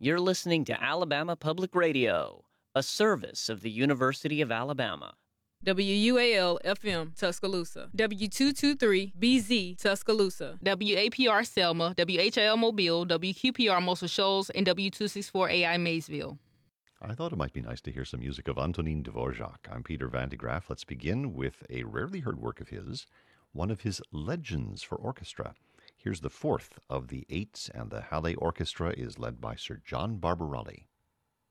You're listening to Alabama Public Radio, a service of the University of Alabama. WUAL-FM, Tuscaloosa. W223-BZ, Tuscaloosa. WAPR Selma, WHIL Mobile, WQPR Muscle Shoals, and W264AI Maysville. I thought it might be nice to hear some music of Antonin Dvorak. I'm Peter Van de Graaff. Let's begin with a rarely heard work of his, one of his legends for orchestra. Here's the fourth of the eight, and the Halle Orchestra is led by Sir John Barbarelli.